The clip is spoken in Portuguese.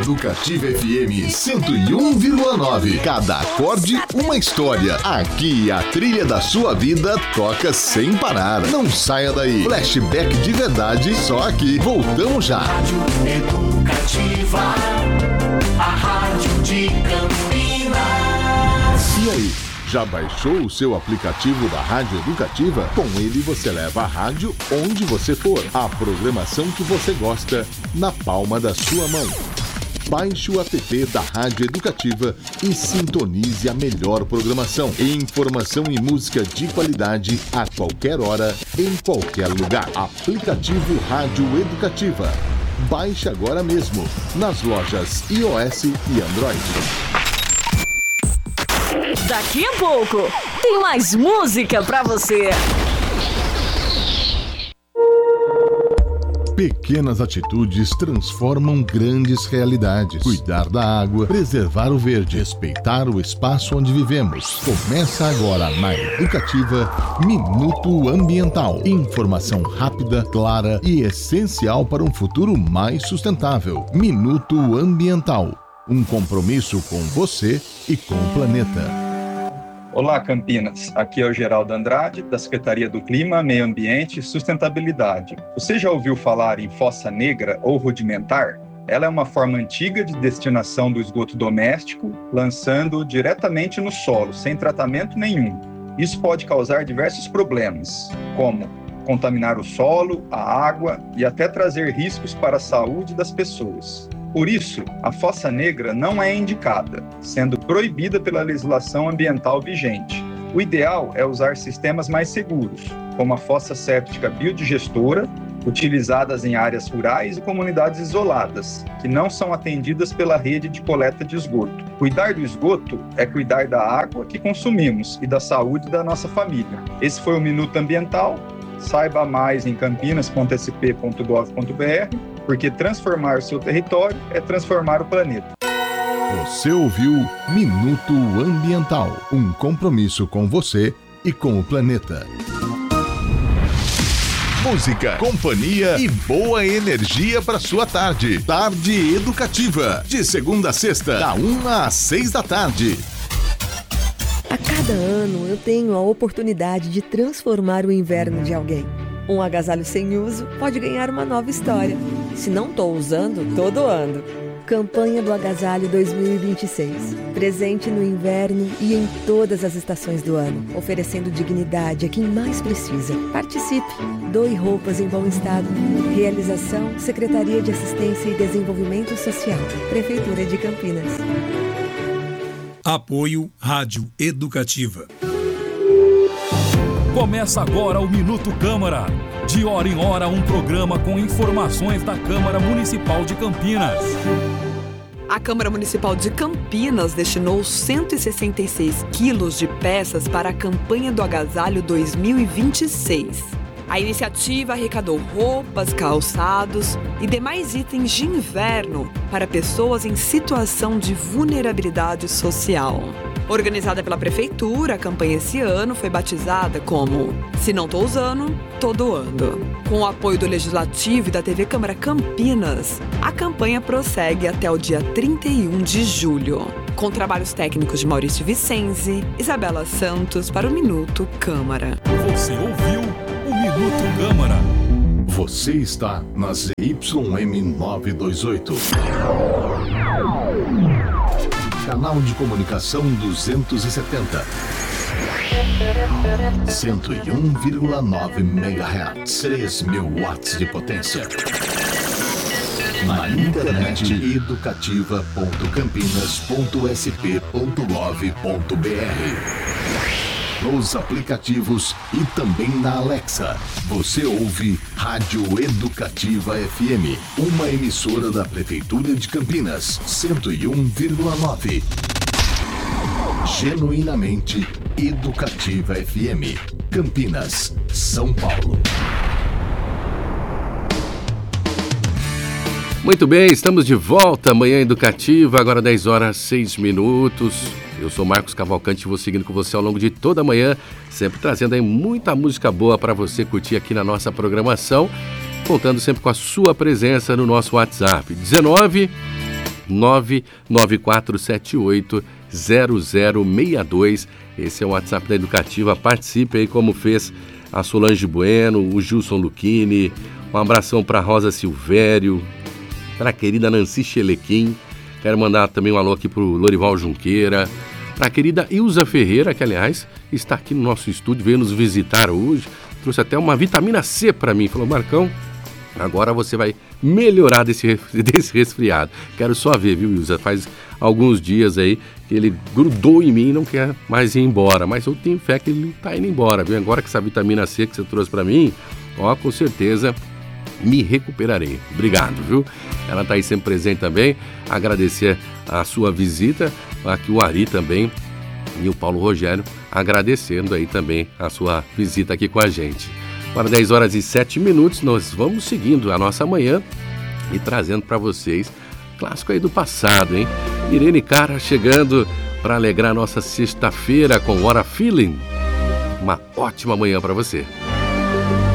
Educativa FM 101,9. Cada acorde, uma história. Aqui a trilha da sua vida toca sem parar. Não saia daí. Flashback de verdade, só aqui. Voltamos já. Rádio Educativa, a rádio de Campinas. E aí? Já baixou o seu aplicativo da Rádio Educativa? Com ele você leva a rádio onde você for. A programação que você gosta na palma da sua mão. Baixe o app da Rádio Educativa e sintonize a melhor programação. Informação e música de qualidade a qualquer hora, em qualquer lugar. Aplicativo Rádio Educativa. Baixe agora mesmo nas lojas iOS e Android. Daqui a pouco tem mais música pra você. Pequenas atitudes transformam grandes realidades. Cuidar da água, preservar o verde, respeitar o espaço onde vivemos. Começa agora na Educativa Minuto Ambiental. Informação rápida, clara e essencial para um futuro mais sustentável. Minuto Ambiental. Um compromisso com você e com o planeta. Olá, Campinas. Aqui é o Geraldo Andrade, da Secretaria do Clima, Meio Ambiente e Sustentabilidade. Você já ouviu falar em fossa negra ou rudimentar? Ela é uma forma antiga de destinação do esgoto doméstico, lançando-o diretamente no solo, sem tratamento nenhum. Isso pode causar diversos problemas, como contaminar o solo, a água e até trazer riscos para a saúde das pessoas. Por isso, a fossa negra não é indicada, sendo proibida pela legislação ambiental vigente. O ideal é usar sistemas mais seguros, como a fossa séptica biodigestora, utilizadas em áreas rurais e comunidades isoladas, que não são atendidas pela rede de coleta de esgoto. Cuidar do esgoto é cuidar da água que consumimos e da saúde da nossa família. Esse foi o Minuto Ambiental. Saiba mais em campinas.sp.gov.br, porque transformar o seu território é transformar o planeta. Você ouviu Minuto Ambiental, um compromisso com você e com o planeta. Música, companhia e boa energia para sua tarde. Tarde Educativa, de segunda a sexta, da 1 às 6 da tarde. A cada ano eu tenho a oportunidade de transformar o inverno de alguém. Um agasalho sem uso pode ganhar uma nova história. Se não estou usando, tô doando. Campanha do Agasalho 2026. Presente no inverno e em todas as estações do ano, oferecendo dignidade a quem mais precisa. Participe. Doe roupas em bom estado. Realização: Secretaria de Assistência e Desenvolvimento Social. Prefeitura de Campinas. Apoio Rádio Educativa. Começa agora o Minuto Câmara. De hora em hora, um programa com informações da Câmara Municipal de Campinas. A Câmara Municipal de Campinas destinou 166 quilos de peças para a campanha do Agasalho 2026. A iniciativa arrecadou roupas, calçados e demais itens de inverno para pessoas em situação de vulnerabilidade social. Organizada pela Prefeitura, a campanha esse ano foi batizada como Se Não Tô Usando, Tô Doando. Com o apoio do Legislativo e da TV Câmara Campinas, a campanha prossegue até o dia 31 de julho. Com trabalhos técnicos de Maurício Vicenzi, Isabela Santos para o Minuto Câmara. Você ouviu o Minuto Câmara. Você está na ZYM 928. Canal de comunicação 270. 101,9 MHz. 3.000 watts de potência. Na internet educativa.campinas.sp.gov.br. Nos aplicativos e também na Alexa. Você ouve Rádio Educativa FM, uma emissora da Prefeitura de Campinas, 101,9. Genuinamente Educativa FM, Campinas, São Paulo. Muito bem, estamos de volta, Manhã Educativa, agora 10 horas 6 minutos. Eu sou Marcos Cavalcante e vou seguindo com você ao longo de toda a manhã, sempre trazendo aí muita música boa para você curtir aqui na nossa programação, contando sempre com a sua presença no nosso WhatsApp, 19 994780062. Esse é o WhatsApp da Educativa. Participe aí, como fez a Solange Bueno, o Gilson Luchini. Um abração para Rosa Silvério, para a querida Nancy Chelequim. Quero mandar também um alô aqui para o Lorival Junqueira, para a querida Ilza Ferreira, que aliás está aqui no nosso estúdio, veio nos visitar hoje. Trouxe até uma vitamina C para mim. Falou, Marcão, agora você vai melhorar desse resfriado. Quero só ver, viu, Ilza? Faz alguns dias aí que ele grudou em mim e não quer mais ir embora. Mas eu tenho fé que ele está indo embora, viu? Agora que essa vitamina C que você trouxe para mim, ó, com certeza me recuperarei. Obrigado, viu? Ela está aí sempre presente também. Agradecer a sua visita. Aqui o Ari também e o Paulo Rogério agradecendo aí também a sua visita aqui com a gente. Para 10 horas e 7 minutos, nós vamos seguindo a nossa manhã e trazendo para vocês clássico aí do passado, hein? Irene Cara chegando para alegrar nossa sexta-feira com What a Feeling. Uma ótima manhã para você.